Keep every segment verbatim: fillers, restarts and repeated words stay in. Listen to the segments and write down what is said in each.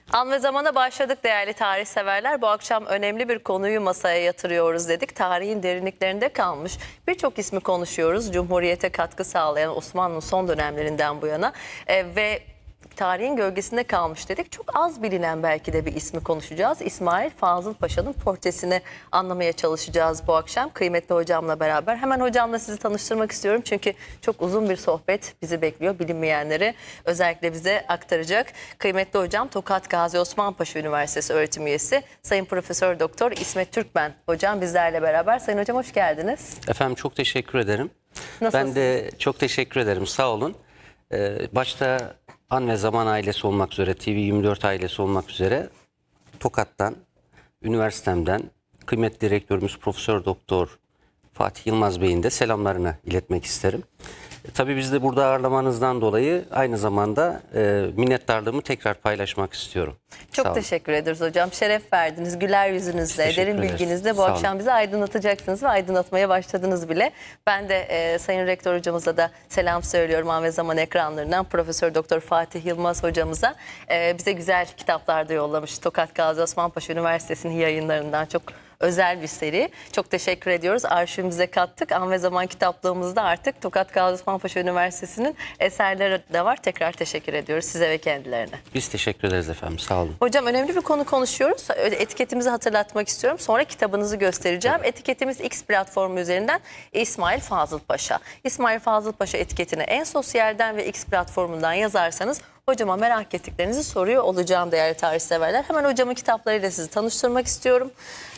An ve zamana başladık değerli tarih severler. Bu akşam önemli bir konuyu masaya yatırıyoruz dedik. Tarihin derinliklerinde kalmış birçok ismi konuşuyoruz. Cumhuriyete katkı sağlayan Osmanlı'nın son dönemlerinden bu yana e, ve tarihin gölgesinde kalmış dedik. Çok az bilinen belki de bir ismi konuşacağız. İsmail Fazıl Paşa'nın portresini anlamaya çalışacağız bu akşam. Kıymetli hocamla beraber. Hemen hocamla sizi tanıştırmak istiyorum. Çünkü çok uzun bir sohbet bizi bekliyor. Bilinmeyenleri özellikle bize aktaracak. Kıymetli hocam Tokat Gazi Osman Paşa Üniversitesi öğretim üyesi Sayın Profesör Doktor İsmet Türkmen hocam bizlerle beraber. Sayın hocam hoş geldiniz. Efendim çok teşekkür ederim. Nasılsınız? Ben de çok teşekkür ederim. Sağ olun. Ee, başta An ve Zaman ailesi olmak üzere, T V yirmi dört ailesi olmak üzere Tokat'tan, üniversitemden kıymetli direktörümüz Profesör Doktor Fatih Yılmaz Bey'in de selamlarını iletmek isterim. E, tabii biz de burada ağırlamanızdan dolayı aynı zamanda e, minnettarlığımı tekrar paylaşmak istiyorum. Çok Sağ olun. teşekkür ederiz hocam. Şeref verdiniz. Güler yüzünüzle, teşekkür derin ederiz. bilginizle bu Sağ olun. akşam bizi aydınlatacaksınız ve aydınlatmaya başladınız bile. Ben de e, Sayın Rektör hocamıza da selam söylüyorum An ve Zaman ekranlarından. Profesör Doktor Fatih Yılmaz hocamıza e, bize güzel kitaplar da yollamış. Tokat Gazi Osman Paşa Üniversitesi'nin yayınlarından çok özel bir seri. Çok teşekkür ediyoruz. Arşivimize kattık. An ve Zaman kitaplığımızda artık Tokat Gazi Osman Paşa Üniversitesi'nin eserleri de var. Tekrar teşekkür ediyoruz size ve kendilerine. Biz teşekkür ederiz efendim. Sağ olun. Hocam önemli bir konu konuşuyoruz. Etiketimizi hatırlatmak istiyorum. Sonra kitabınızı göstereceğim. Evet. Etiketimiz X platformu üzerinden İsmail Fazıl Paşa. İsmail Fazıl Paşa etiketini en sosyalden ve X platformundan yazarsanız hocama merak ettiklerinizi soruyor olacağım değerli tarihseverler. Hemen hocamın kitaplarıyla sizi tanıştırmak istiyorum.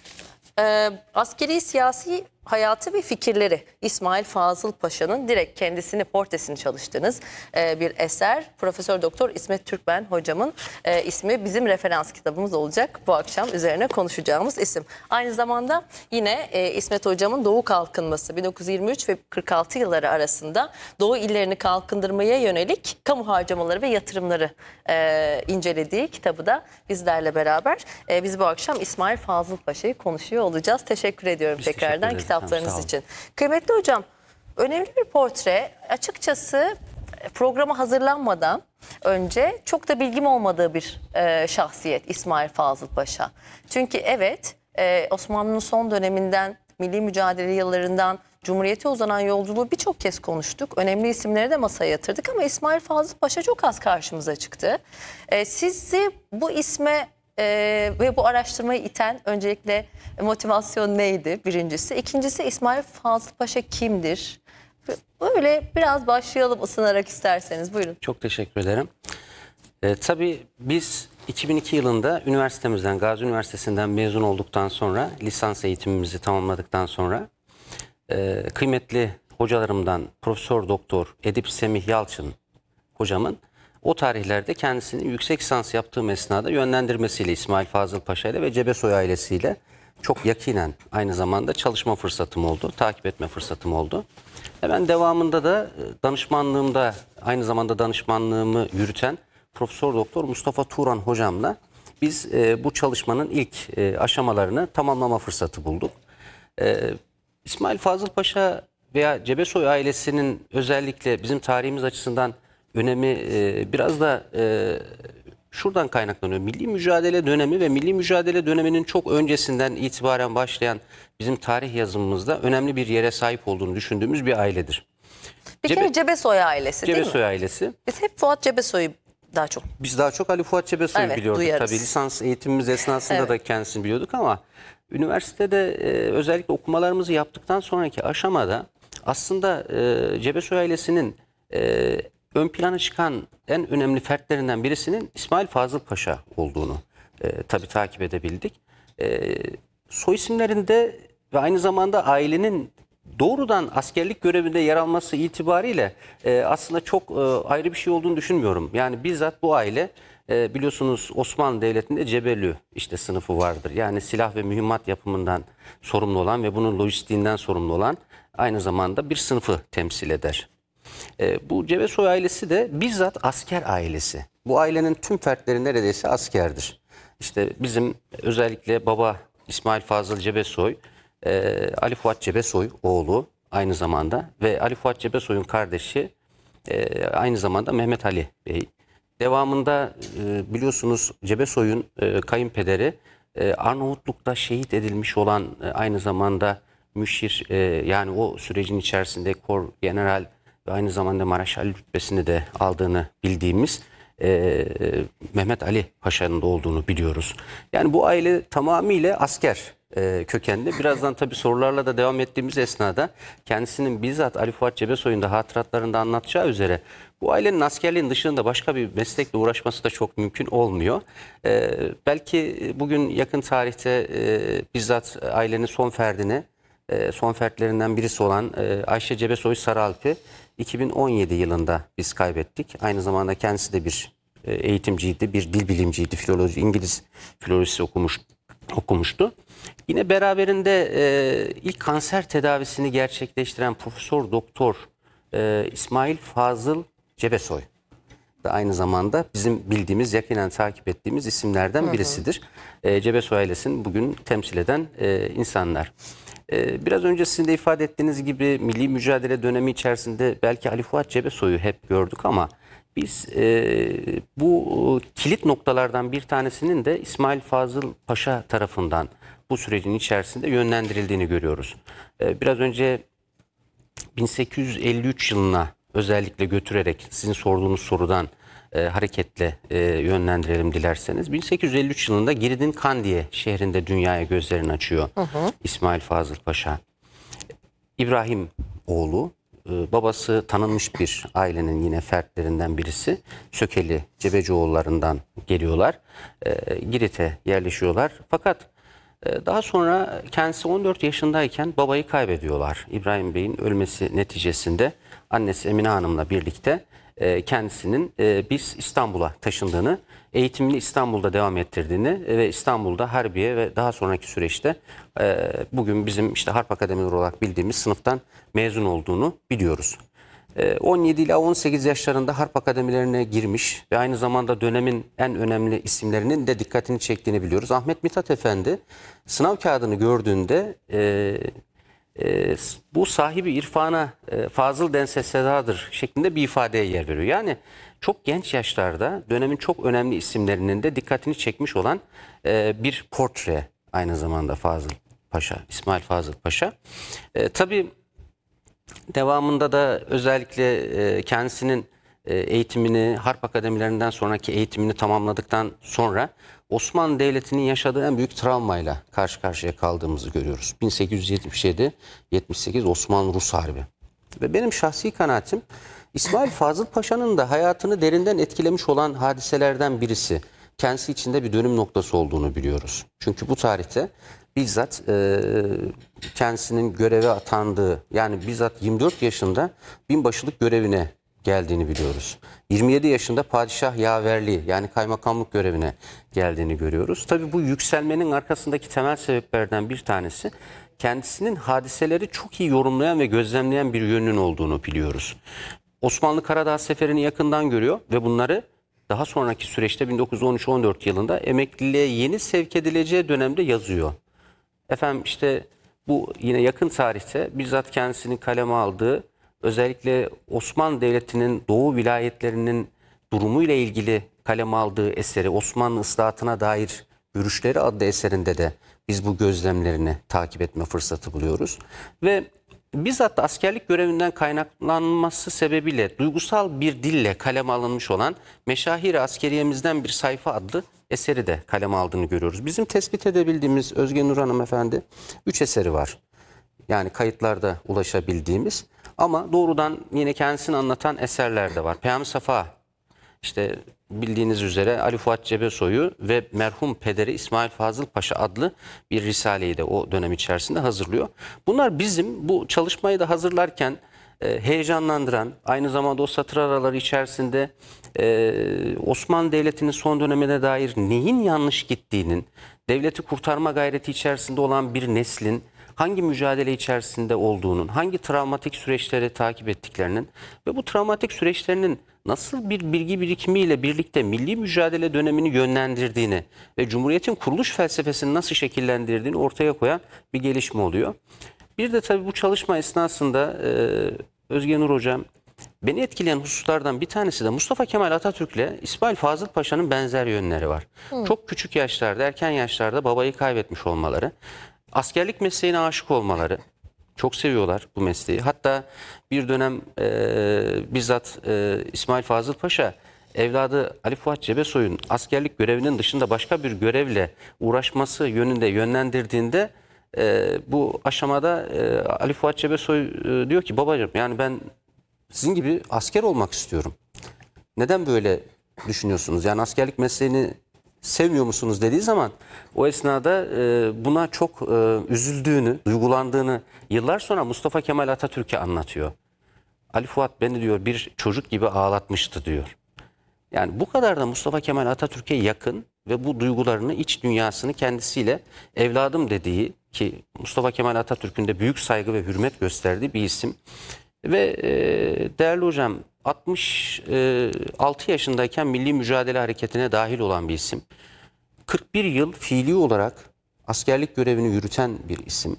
Ee, askeri siyasi hayatı ve fikirleri İsmail Fazıl Paşa'nın direkt kendisini portresini çalıştığınız e, bir eser. Profesör Doktor İsmet Türkmen hocamın e, ismi bizim referans kitabımız olacak. Bu akşam üzerine konuşacağımız isim. Aynı zamanda yine e, İsmet hocamın Doğu Kalkınması bin dokuz yüz yirmi üç ve kırk altı yılları arasında Doğu illerini kalkındırmaya yönelik kamu harcamaları ve yatırımları e, incelediği kitabı da bizlerle beraber. E, biz bu akşam İsmail Fazıl Paşa'yı konuşuyor olacağız. Teşekkür ediyorum Biz tekrardan teşekkür ederiz. kitaplarınız Sağ olun. için. Kıymetli hocam, önemli bir portre. Açıkçası programa hazırlanmadan önce çok da bilgim olmadığı bir e, şahsiyet İsmail Fazıl Paşa. Çünkü evet e, Osmanlı'nın son döneminden, milli mücadele yıllarından Cumhuriyete uzanan yolculuğu birçok kez konuştuk. Önemli isimleri de masaya yatırdık ama İsmail Fazıl Paşa çok az karşımıza çıktı. E, sizi bu isme Ee, ve bu araştırmayı iten öncelikle motivasyon neydi birincisi? İkincisi İsmail Fazıl Paşa kimdir? Böyle biraz başlayalım ısınarak isterseniz buyurun. Çok teşekkür ederim. Ee, tabii biz iki bin iki yılında üniversitemizden, Gazi Üniversitesi'nden mezun olduktan sonra, lisans eğitimimizi tamamladıktan sonra e, kıymetli hocalarımdan Profesör Doktor Edip Semih Yalçın hocamın o tarihlerde kendisini yüksek lisans yaptığım esnada yönlendirmesiyle İsmail Fazıl Paşa ile ve Cebesoy ailesiyle çok yakinen aynı zamanda çalışma fırsatım oldu, takip etme fırsatım oldu. Hemen devamında da danışmanlığımda aynı zamanda danışmanlığımı yürüten Profesör Doktor Mustafa Turan hocamla biz e, bu çalışmanın ilk e, aşamalarını tamamlama fırsatı bulduk. E, İsmail Fazıl Paşa veya Cebesoy ailesinin özellikle bizim tarihimiz açısından önemi e, biraz da e, şuradan kaynaklanıyor. Milli mücadele dönemi ve milli mücadele döneminin çok öncesinden itibaren başlayan bizim tarih yazımımızda önemli bir yere sahip olduğunu düşündüğümüz bir ailedir. Bir Cebe, kere Cebesoy ailesi değil Cebesoy mi? ailesi. Biz hep Fuat Cebesoy'u daha çok. Biz daha çok Ali Fuat Cebesoy'u Evet, biliyorduk. duyarız. Tabii lisans eğitimimiz esnasında Evet. da kendisini biliyorduk ama üniversitede e, özellikle okumalarımızı yaptıktan sonraki aşamada aslında e, Cebesoy ailesinin e, ön plana çıkan en önemli fertlerinden birisinin İsmail Fazıl Paşa olduğunu e, tabii takip edebildik. E, soy isimlerinde ve aynı zamanda ailenin doğrudan askerlik görevinde yer alması itibariyle e, aslında çok e, ayrı bir şey olduğunu düşünmüyorum. Yani bizzat bu aile e, biliyorsunuz Osmanlı Devleti'nde Cebelü işte sınıfı vardır. Yani silah ve mühimmat yapımından sorumlu olan ve bunun lojistiğinden sorumlu olan aynı zamanda bir sınıfı temsil eder. E, bu Cebesoy ailesi de bizzat asker ailesi. Bu ailenin tüm fertleri neredeyse askerdir. İşte bizim özellikle baba İsmail Fazıl Cebesoy, e, Ali Fuat Cebesoy oğlu aynı zamanda ve Ali Fuat Cebesoy'un kardeşi e, aynı zamanda Mehmet Ali Bey. devamında e, biliyorsunuz Cebesoy'un e, kayınpederi e, Arnavutluk'ta şehit edilmiş olan e, aynı zamanda müşir e, yani o sürecin içerisinde kor general ve aynı zamanda Maraşal rütbesini de aldığını bildiğimiz e, Mehmet Ali Paşa'nın da olduğunu biliyoruz. Yani bu aile tamamıyla asker e, kökenli. Birazdan tabii sorularla da devam ettiğimiz esnada kendisinin bizzat Ali Fuat Cebesoy'un da hatıratlarında anlatacağı üzere bu ailenin askerliğin dışında başka bir meslekle uğraşması da çok mümkün olmuyor. E, belki bugün yakın tarihte e, bizzat ailenin son ferdini, e, son fertlerinden birisi olan e, Ayşe Cebesoy Saralp'i iki bin on yedi yılında biz kaybettik. Aynı zamanda kendisi de bir e, eğitimciydi, bir dil bilimciydi, filoloji, İngiliz filolojisi okumuş, okumuştu. Yine beraberinde e, ilk kanser tedavisini gerçekleştiren Profesör Doktor e, İsmail Fazıl Cebesoy da aynı zamanda bizim bildiğimiz, yakinen takip ettiğimiz isimlerden birisidir. Hı hı. E, Cebesoy ailesini bugün temsil eden e, insanlar. E, biraz önce sizin de ifade ettiğiniz gibi milli mücadele dönemi içerisinde belki Ali Fuat Cebesoy'u hep gördük ama biz e, bu kilit noktalardan bir tanesinin de İsmail Fazıl Paşa tarafından bu sürecin içerisinde yönlendirildiğini görüyoruz. E, biraz önce bin sekiz yüz elli üç yılına özellikle götürerek sizin sorduğunuz sorudan e, hareketle e, yönlendirelim dilerseniz. bin sekiz yüz elli üç yılında Girit'in Kandiye şehrinde dünyaya gözlerini açıyor hı hı. İsmail Fazıl Paşa. İbrahim oğlu, e, babası tanınmış bir ailenin yine fertlerinden birisi. Sökeli Cebecioğullarından geliyorlar. E, Girit'e yerleşiyorlar. Fakat daha sonra kendisi on dört yaşındayken babayı kaybediyorlar. İbrahim Bey'in ölmesi neticesinde annesi Emine Hanım'la birlikte kendisinin biz İstanbul'a taşındığını, eğitimini İstanbul'da devam ettirdiğini ve İstanbul'da Harbiye ve daha sonraki süreçte bugün bizim işte Harp Akademileri olarak bildiğimiz sınıftan mezun olduğunu biliyoruz. on yedi ila on sekiz yaşlarında harp akademilerine girmiş ve aynı zamanda dönemin en önemli isimlerinin de dikkatini çektiğini biliyoruz. Ahmet Mithat Efendi sınav kağıdını gördüğünde e, e, bu sahibi irfana e, Fazıl dense sedadır şeklinde bir ifadeye yer veriyor. Yani çok genç yaşlarda dönemin çok önemli isimlerinin de dikkatini çekmiş olan e, bir portre aynı zamanda Fazıl Paşa, İsmail Fazıl Paşa. E, tabii devamında da özellikle e, kendisinin e, eğitimini, harp akademilerinden sonraki eğitimini tamamladıktan sonra Osmanlı Devleti'nin yaşadığı en büyük travmayla karşı karşıya kaldığımızı görüyoruz. bin sekiz yüz yetmiş yedi yetmiş sekiz Osmanlı-Rus Harbi. Ve benim şahsi kanaatim İsmail Fazıl Paşa'nın da hayatını derinden etkilemiş olan hadiselerden birisi. Kendisi içinde bir dönüm noktası olduğunu biliyoruz. Çünkü bu tarihte bizzat e, kendisinin göreve atandığı, yani bizzat yirmi dört yaşında binbaşılık görevine geldiğini biliyoruz. yirmi yedi yaşında padişah yaverliği, yani kaymakamlık görevine geldiğini görüyoruz. Tabii bu yükselmenin arkasındaki temel sebeplerden bir tanesi kendisinin hadiseleri çok iyi yorumlayan ve gözlemleyen bir yönünün olduğunu biliyoruz. Osmanlı Karadağ Seferi'ni yakından görüyor ve bunları daha sonraki süreçte bin dokuz yüz on üç on dört yılında emekliliğe yeni sevk edileceği dönemde yazıyor. Efendim işte bu yine yakın tarihte bizzat kendisinin kaleme aldığı, özellikle Osmanlı Devleti'nin doğu vilayetlerinin durumuyla ilgili kaleme aldığı eseri, Osmanlı ıslahatına dair görüşleri adlı eserinde de biz bu gözlemlerini takip etme fırsatı buluyoruz. Ve bizzat da askerlik görevinden kaynaklanması sebebiyle duygusal bir dille kaleme alınmış olan Meşahir-i Askeriyemizden bir sayfa adlı eseri de kaleme aldığını görüyoruz. Bizim tespit edebildiğimiz Özge Nur Hanımefendi üç eseri var. Yani kayıtlarda ulaşabildiğimiz ama doğrudan yine kendisini anlatan eserler de var. Peyami Safa, işte bildiğiniz üzere Ali Fuat Cebesoy'u ve merhum pederi İsmail Fazıl Paşa adlı bir risaleyi de o dönem içerisinde hazırlıyor. Bunlar bizim bu çalışmayı da hazırlarken e, heyecanlandıran, aynı zamanda o satır araları içerisinde e, Osmanlı Devleti'nin son dönemine dair neyin yanlış gittiğinin, devleti kurtarma gayreti içerisinde olan bir neslin hangi mücadele içerisinde olduğunun, hangi travmatik süreçleri takip ettiklerinin ve bu travmatik süreçlerinin nasıl bir bilgi birikimiyle birlikte milli mücadele dönemini yönlendirdiğini ve Cumhuriyet'in kuruluş felsefesini nasıl şekillendirdiğini ortaya koyan bir gelişme oluyor. Bir de tabii bu çalışma esnasında e, Özge Nur Hocam Beni etkileyen hususlardan bir tanesi de Mustafa Kemal Atatürk'le İsmail Fazıl Paşa'nın benzer yönleri var. Çok küçük yaşlarda, erken yaşlarda babayı kaybetmiş olmaları, askerlik mesleğine aşık olmaları, çok seviyorlar bu mesleği. Hatta bir dönem e, bizzat e, İsmail Fazıl Paşa evladı Ali Fuat Cebesoy'un askerlik görevinin dışında başka bir görevle uğraşması yönünde yönlendirdiğinde e, bu aşamada e, Ali Fuat Cebesoy e, diyor ki babacığım yani ben sizin gibi asker olmak istiyorum. Neden böyle düşünüyorsunuz? Yani askerlik mesleğini sevmiyor musunuz dediği zaman o esnada e, buna çok e, üzüldüğünü, duygulandığını yıllar sonra Mustafa Kemal Atatürk'e anlatıyor. Ali Fuat beni diyor bir çocuk gibi ağlatmıştı diyor. Yani bu kadar da Mustafa Kemal Atatürk'e yakın ve bu duygularını, iç dünyasını kendisiyle evladım dediği, ki Mustafa Kemal Atatürk'ün de büyük saygı ve hürmet gösterdiği bir isim. Ve e, değerli hocam altmış altı yaşındayken Milli Mücadele Hareketi'ne dahil olan bir isim. kırk bir yıl fiili olarak askerlik görevini yürüten bir isim.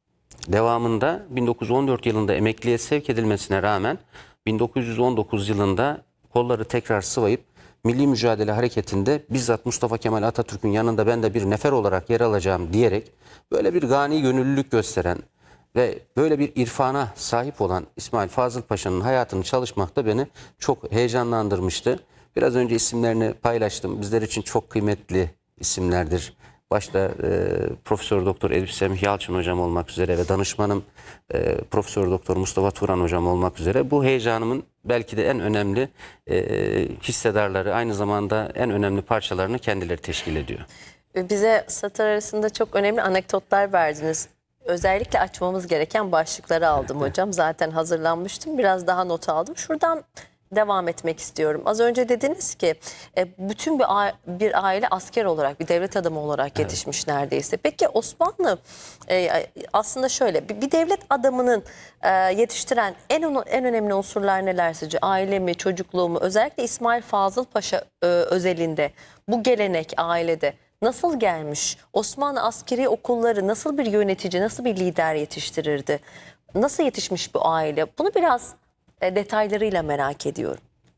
Devamında bin dokuz yüz on dört yılında emekliye sevk edilmesine rağmen bin dokuz yüz on dokuz yılında kolları tekrar sıvayıp Milli Mücadele Hareketi'nde bizzat Mustafa Kemal Atatürk'ün yanında ben de bir nefer olarak yer alacağım diyerek böyle bir gani gönüllülük gösteren ve böyle bir irfana sahip olan İsmail Fazıl Paşa'nın hayatını çalışmak da beni çok heyecanlandırmıştı. Biraz önce isimlerini paylaştım. Bizler için çok kıymetli isimlerdir. Başta e, Profesör Doktor Elif Semih Yalçın hocam olmak üzere ve danışmanım e, Profesör Doktor Mustafa Turan hocam olmak üzere bu heyecanımın belki de en önemli e, hissedarları, aynı zamanda en önemli parçalarını kendileri teşkil ediyor. Bize satır arasında çok önemli anekdotlar verdiniz. Özellikle açmamız gereken başlıkları aldım hocam. Zaten hazırlanmıştım. Biraz daha not aldım. Şuradan devam etmek istiyorum. Az önce dediniz ki e, bütün bir, bir aile asker olarak, bir devlet adamı olarak yetişmiş evet. neredeyse. Peki Osmanlı e, aslında şöyle bir, bir devlet adamının e, yetiştiren en en önemli unsurlar neler sizce? Aile mi, çocukluğu mu? Özellikle İsmail Fazıl Paşa e, özelinde bu gelenek ailede nasıl gelmiş? Osmanlı askeri okulları nasıl bir yönetici, nasıl bir lider yetiştirirdi? Nasıl yetişmiş bu aile? Bunu biraz detaylarıyla merak ediyorum.